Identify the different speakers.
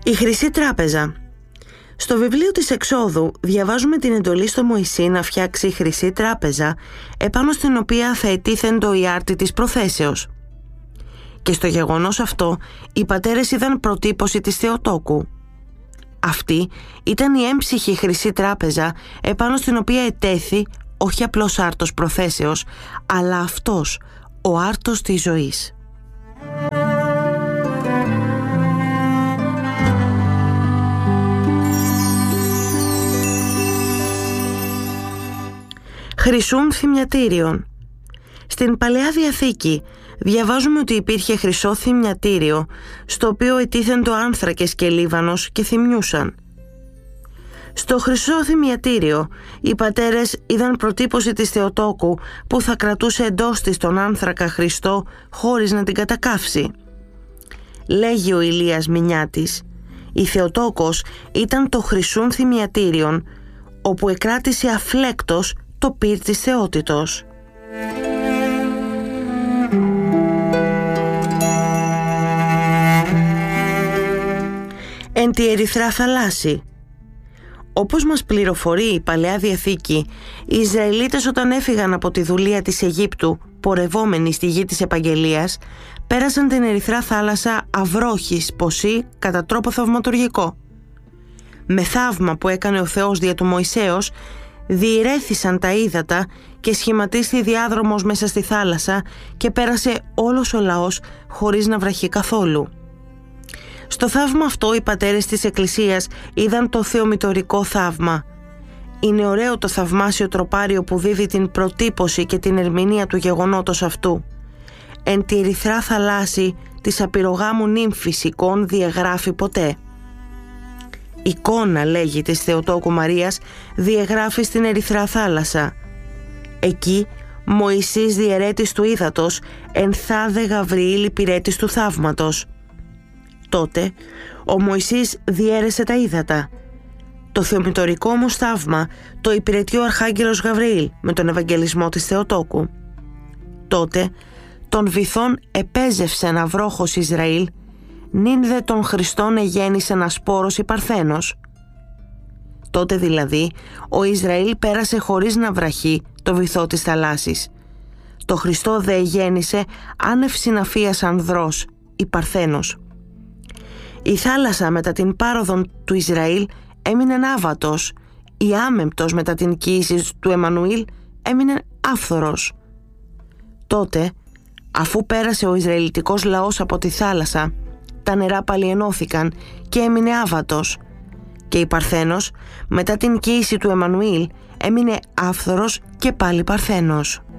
Speaker 1: Η Χρυσή Τράπεζα. Στο βιβλίο της Εξόδου διαβάζουμε την εντολή στο Μωυσή να φτιάξει χρυσή τράπεζα επάνω στην οποία θα ετίθεντο η άρτη της προθέσεως. Και στο γεγονός αυτό οι πατέρες είδαν προτύπωση της Θεοτόκου. Αυτή ήταν η έμψυχη χρυσή τράπεζα επάνω στην οποία ετέθη όχι απλώς άρτος προθέσεως, αλλά αυτός, ο άρτος της ζωής. Χρυσούν θυμιατήριον. Στην Παλαιά Διαθήκη διαβάζουμε ότι υπήρχε χρυσό θυμιατήριο στο οποίο ετίθεντο άνθρακες και λίβανος και θυμιούσαν. Στο χρυσό θυμιατήριο οι πατέρες είδαν προτύπωση της Θεοτόκου που θα κρατούσε εντός της τον άνθρακα Χριστό χωρίς να την κατακαύσει. Λέγει ο Ηλίας Μινιάτης, η Θεοτόκος ήταν το χρυσούν θυμιατήριον όπου εκράτησε αφλέκτος το πυρ της θεότητος. Εν τη ερυθρά θαλάσση. Όπως μας πληροφορεί η Παλαιά Διαθήκη, οι Ισραηλίτες όταν έφυγαν από τη δουλεία της Αιγύπτου, πορευόμενοι στη γη της Επαγγελίας, πέρασαν την ερυθρά θάλασσα αυρόχης ποσή κατά τρόπο θαυματουργικό. Με θαύμα που έκανε ο Θεός δια του Μωυσέως, διηρέθησαν τα ύδατα και σχηματίστη διάδρομος μέσα στη θάλασσα και πέρασε όλος ο λαός χωρίς να βραχεί καθόλου. Στο θαύμα αυτό οι πατέρες της Εκκλησίας είδαν το θεομητορικό θαύμα. Είναι ωραίο το θαυμάσιο τροπάριο που δίδει την προτύπωση και την ερμηνεία του γεγονότος αυτού. Εν τη ερυθρά θαλάσση της απειρογάμου νύμφης εικόν διαγράφει ποτέ. Εικόνα, λέγει, της Θεοτόκου Μαρίας διαγράφει στην ερυθρά θάλασσα. Εκεί Μωυσής διαιρέτης του ύδατος, ενθάδε Γαβριήλ υπηρέτης του θαύματος. Τότε ο Μωυσής διέρεσε τα ύδατα. Το θεομητορικό όμως θαύμα το υπηρετεί ο Αρχάγγελος Γαβριήλ με τον Ευαγγελισμό της Θεοτόκου. Τότε τον βυθόν επέζευσε ένα βρόχος Ισραήλ, νυν δε των Χριστών εγέννησε ένα σπόρος η Παρθένος. Τότε δηλαδή ο Ισραήλ πέρασε χωρίς να βραχεί το βυθό της θαλάσσης. Το Χριστό δε εγέννησε άνευ συναφίας ανδρός η Παρθένος. Η θάλασσα μετά την πάροδον του Ισραήλ έμεινε άβατος, η άμεμπτος μετά την κοίηση του Εμμανουήλ έμεινε άφθορος. Τότε, αφού πέρασε ο Ισραηλιτικός λαός από τη θάλασσα, τα νερά πάλι ενώθηκαν και έμεινε άβατος και η Παρθένος μετά την κοίηση του Εμμανουήλ έμεινε άφθορος και πάλι Παρθένος.